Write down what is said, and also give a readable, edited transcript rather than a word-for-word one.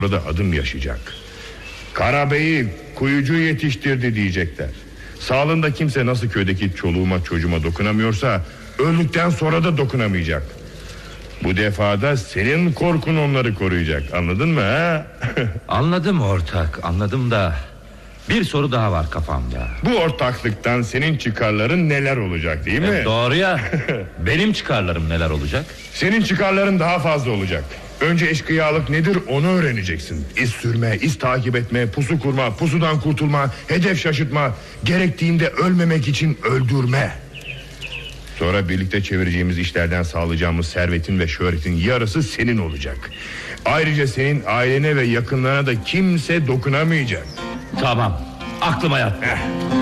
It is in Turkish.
burada adım yaşayacak. Karabey'i kuyucu yetiştirdi diyecekler. Sağlığında kimse nasıl köydeki çoluğuma çocuğuma dokunamıyorsa öldükten sonra da dokunamayacak. Bu defada senin korkun onları koruyacak. Anladın mı ha? Anladım ortak, anladım da bir soru daha var kafamda. Bu ortaklıktan senin çıkarların neler olacak, değil mi? Doğru ya. Benim çıkarlarım neler olacak? Senin çıkarların daha fazla olacak. Önce eşkıyalık nedir onu öğreneceksin. İz sürme, iz takip etme, pusu kurma, pusudan kurtulma, hedef şaşırtma, gerektiğinde ölmemek için öldürme. Sonra birlikte çevireceğimiz işlerden sağlayacağımız servetin ve şöhretin yarısı senin olacak. Ayrıca senin ailene ve yakınlarına da kimse dokunamayacak. Tamam, aklıma yattı.